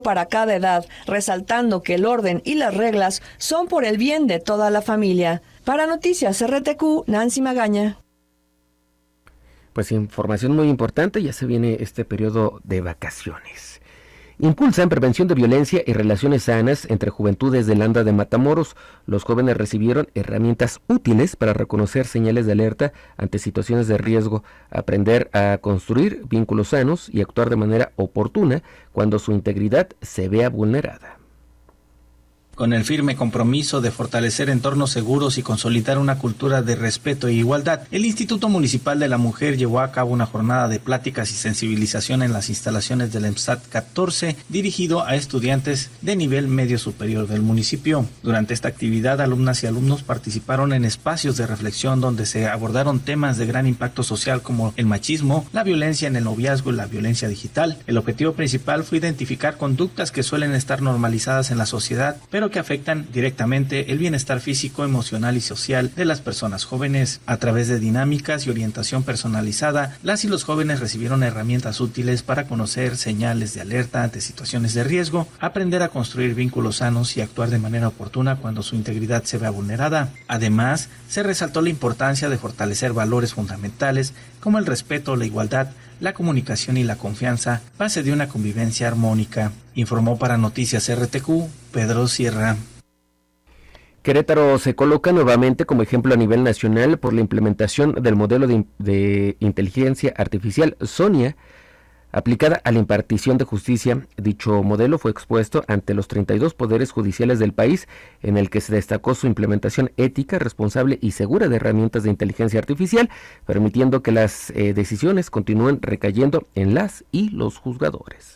para cada edad, resaltando que el orden y las reglas son por el bien de toda la familia. Para Noticias RTQ, Nancy Magaña. Pues información muy importante, ya se viene este periodo de vacaciones. Impulsan prevención de violencia y relaciones sanas entre juventudes de Landa de Matamoros. Los jóvenes recibieron herramientas útiles para reconocer señales de alerta ante situaciones de riesgo, aprender a construir vínculos sanos y actuar de manera oportuna cuando su integridad se vea vulnerada. Con el firme compromiso de fortalecer entornos seguros y consolidar una cultura de respeto e igualdad, el Instituto Municipal de la Mujer llevó a cabo una jornada de pláticas y sensibilización en las instalaciones del EMSAT 14, dirigido a estudiantes de nivel medio superior del municipio. Durante esta actividad, alumnas y alumnos participaron en espacios de reflexión donde se abordaron temas de gran impacto social como el machismo, la violencia en el noviazgo y la violencia digital. El objetivo principal fue identificar conductas que suelen estar normalizadas en la sociedad, pero que afectan directamente el bienestar físico, emocional y social de las personas jóvenes. A través de dinámicas y orientación personalizada, las y los jóvenes recibieron herramientas útiles para conocer señales de alerta ante situaciones de riesgo, aprender a construir vínculos sanos y actuar de manera oportuna cuando su integridad se vea vulnerada. Además, se resaltó la importancia de fortalecer valores fundamentales como el respeto, la igualdad, la comunicación y la confianza, base de una convivencia armónica. Informó para Noticias RTQ, Pedro Sierra. Querétaro se coloca nuevamente como ejemplo a nivel nacional por la implementación del modelo de inteligencia artificial Sonia, aplicada a la impartición de justicia. Dicho modelo fue expuesto ante los 32 poderes judiciales del país, en el que se destacó su implementación ética, responsable y segura de herramientas de inteligencia artificial, permitiendo que las decisiones continúen recayendo en las y los juzgadores.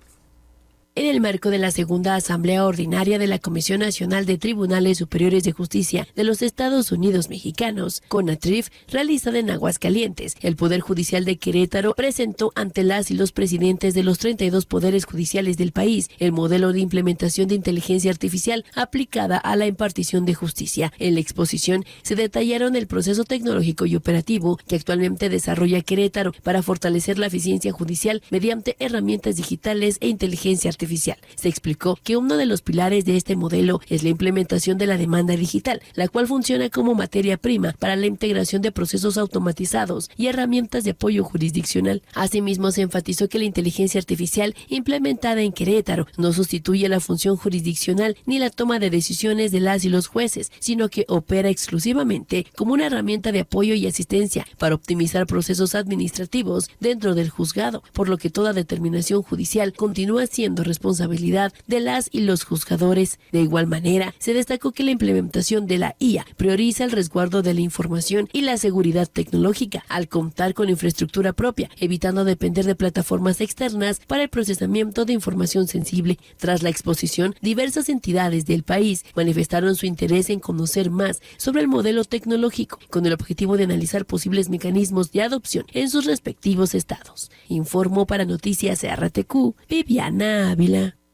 En el marco de la segunda Asamblea Ordinaria de la Comisión Nacional de Tribunales Superiores de Justicia de los Estados Unidos Mexicanos, CONATRIF, realizada en Aguascalientes, el Poder Judicial de Querétaro presentó ante las y los presidentes de los 32 poderes judiciales del país el modelo de implementación de inteligencia artificial aplicada a la impartición de justicia. En la exposición se detallaron el proceso tecnológico y operativo que actualmente desarrolla Querétaro para fortalecer la eficiencia judicial mediante herramientas digitales e inteligencia artificial. Se explicó que uno de los pilares de este modelo es la implementación de la demanda digital, la cual funciona como materia prima para la integración de procesos automatizados y herramientas de apoyo jurisdiccional. Asimismo, se enfatizó que la inteligencia artificial implementada en Querétaro no sustituye la función jurisdiccional ni la toma de decisiones de las y los jueces, sino que opera exclusivamente como una herramienta de apoyo y asistencia para optimizar procesos administrativos dentro del juzgado, por lo que toda determinación judicial continúa siendo responsabilidad de las y los juzgadores. De igual manera, se destacó que la implementación de la IA prioriza el resguardo de la información y la seguridad tecnológica al contar con infraestructura propia, evitando depender de plataformas externas para el procesamiento de información sensible. Tras la exposición, diversas entidades del país manifestaron su interés en conocer más sobre el modelo tecnológico, con el objetivo de analizar posibles mecanismos de adopción en sus respectivos estados. Informó para Noticias RTQ, Viviana Ávila.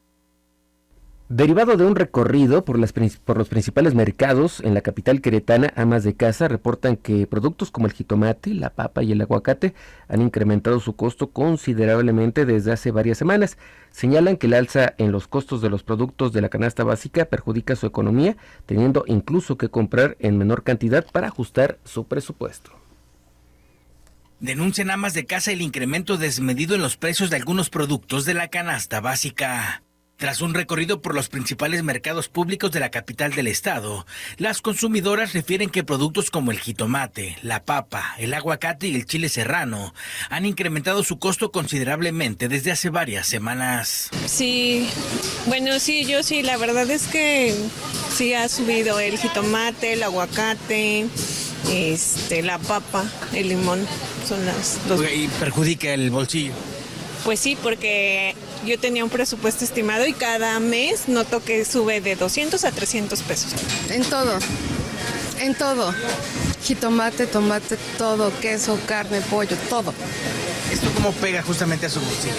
Derivado de un recorrido por los principales mercados en la capital queretana, amas de casa reportan que productos como el jitomate, la papa y el aguacate han incrementado su costo considerablemente desde hace varias semanas. Señalan que el alza en los costos de los productos de la canasta básica perjudica su economía, teniendo incluso que comprar en menor cantidad para ajustar su presupuesto. Denuncian amas de casa el incremento desmedido en los precios de algunos productos de la canasta básica. Tras un recorrido por los principales mercados públicos de la capital del estado, las consumidoras refieren que productos como el jitomate, la papa, el aguacate y el chile serrano han incrementado su costo considerablemente desde hace varias semanas. Sí, bueno, sí, la verdad es que sí ha subido el jitomate, el aguacate, la papa, el limón, son las dos. ¿Y perjudica el bolsillo? Pues sí, porque yo tenía un presupuesto estimado y cada mes noto que sube de 200 a 300 pesos. En todo. Jitomate, tomate, todo, queso, carne, pollo, todo. ¿Esto cómo pega justamente a su bolsillo?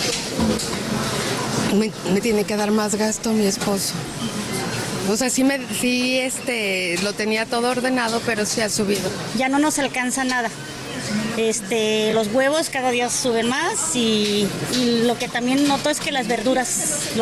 Me tiene que dar más gasto mi esposo. O sea, sí lo tenía todo ordenado, pero sí ha subido. Ya no nos alcanza nada. Los huevos cada día suben más y lo que también noto es que las verduras